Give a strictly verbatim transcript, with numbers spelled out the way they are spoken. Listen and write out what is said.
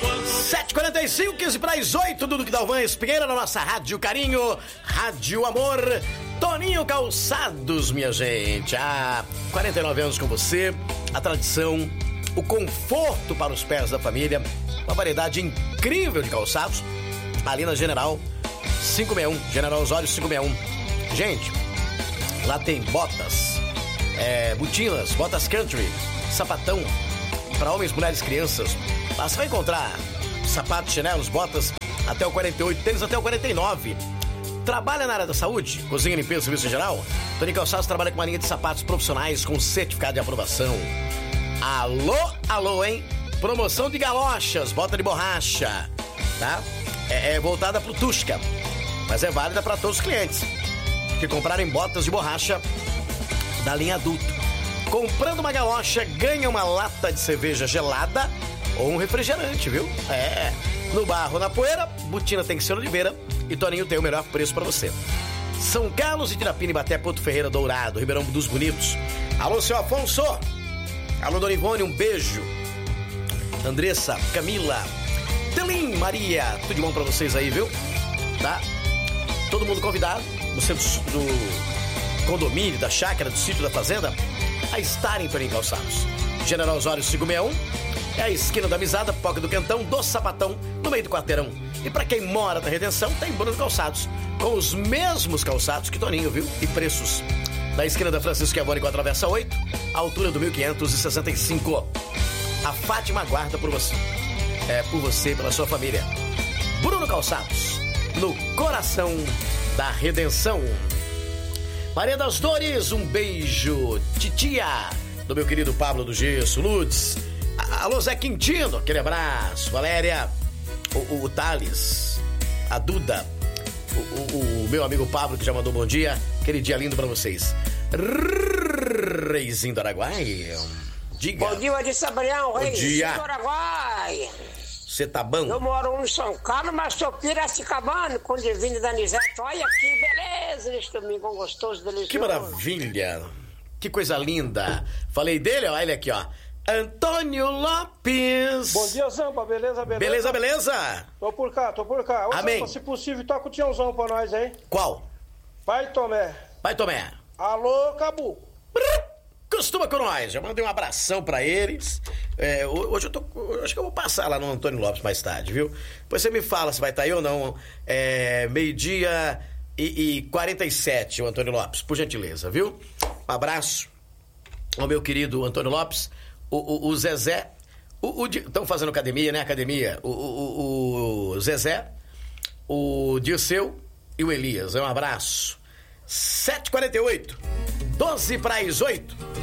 sete e quarenta e cinco, quinze para as oito, Dudu Dalvan Espigueira na nossa Rádio Carinho, Rádio Amor, Toninho Calçados, minha gente. Há quarenta e nove anos com você, a tradição, o conforto para os pés da família, uma variedade incrível de calçados, ali na General quinhentos e sessenta e um, General Osório quinhentos e sessenta e um. Gente, lá tem botas, é, botinas, botas country, sapatão, para homens, mulheres, crianças. Lá você vai encontrar sapatos, chinelos, botas até o quarenta e oito, tênis até o quarenta e nove. Trabalha na área da saúde, cozinha, limpeza, serviço em geral? Toninho Calçados trabalha com uma linha de sapatos profissionais com certificado de aprovação. Alô, alô, hein? Promoção de galochas, bota de borracha, tá? É, é voltada pro Tusca, mas é válida para todos os clientes que comprarem botas de borracha da linha adulto. Comprando uma galocha, ganha uma lata de cerveja gelada ou um refrigerante, viu? É, no barro, na poeira, botina tem que ser Oliveira e Toninho tem o melhor preço pra você. São Carlos e Tirapina, Ibaté, Porto Ferreira, Dourado, Ribeirão dos Bonitos. Alô, seu Afonso. Alô, Dona Ivone, um beijo. Andressa, Camila, Telim, Maria, tudo de bom pra vocês aí, viu? Tá? Todo mundo convidado no centro do condomínio, da chácara, do sítio, da fazenda, a estarem em Toninho Calçados. General Osório quinhentos e sessenta e um, é a esquina da Amizada, Poca do Quentão, do Sapatão, no meio do quarteirão. E pra quem mora da Redenção, tem Bruno Calçados, com os mesmos calçados que Toninho, viu? E preços. Da esquina da Francisco Chiavone com a Travessa oito, a altura do mil quinhentos e sessenta e cinco. A Fátima aguarda por você. É, por você e pela sua família. Bruno Calçados, no coração da Redenção. Maria das Dores, um beijo. Titia, do meu querido Pablo do Gesso, Lutz. Alô, Zé Quintino, aquele abraço. Valéria, o, o, o Thales, a Duda, o, o, o meu amigo Pablo, que já mandou bom dia. Aquele dia lindo pra vocês. Reizinho do Araguai. Diga. Bom dia, de Sabrião, Reizinho do Araguai. Você tá bom? Eu moro em São Carlos, mas sou Piracicabano, com o Divino Danizete. Olha que beleza nesse domingo gostoso, delicioso. Que maravilha. Que coisa linda. Falei dele, ó, ele aqui, ó. Antônio Lopes. Bom dia, Zampa. Beleza, beleza? Beleza, beleza? Tô por cá, tô por cá. Ô, Amém. Zampa, se possível, toca o tiãozão pra nós, hein? Qual? Pai Tomé. Pai Tomé. Alô, Cabu. Costuma com nós. Já mandei um abração pra eles. É, hoje eu tô... Acho que eu vou passar lá no Antônio Lopes mais tarde, viu? Depois você me fala se vai estar aí ou não. É, meio-dia e, e quarenta e sete, o Antônio Lopes, por gentileza, viu? Um abraço ao meu querido Antônio Lopes. O, o, o Zezé, estão fazendo academia, né? Academia. O, o, o Zezé, o Dirceu e o Elias. Um abraço. sete e quarenta e oito, doze para as oito.